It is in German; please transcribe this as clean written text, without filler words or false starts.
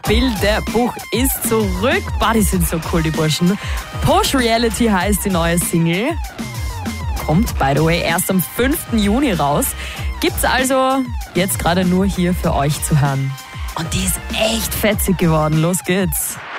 Bilderbuch ist zurück. Boah, die sind so cool, die Burschen. Posh Reality heißt die neue Single. Kommt, by the way, erst am 5. Juni raus. Gibt's also jetzt gerade nur hier für euch zu hören. Und die ist echt fetzig geworden. Los geht's.